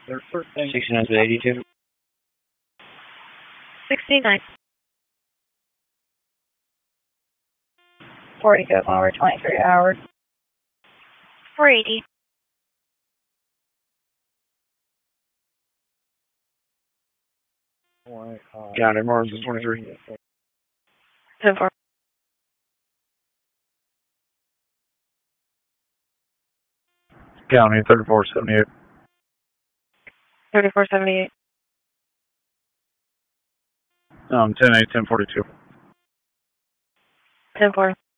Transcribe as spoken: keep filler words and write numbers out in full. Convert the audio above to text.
sixty-nine to eighty-two. sixty-nine. forty-two over twenty-three hours. four eighty. County, Mars is twenty-three. ten four. County, thirty-four seventy-eight. thirty-four seventy-eight. Um, ten eight, ten forty-two. ten four.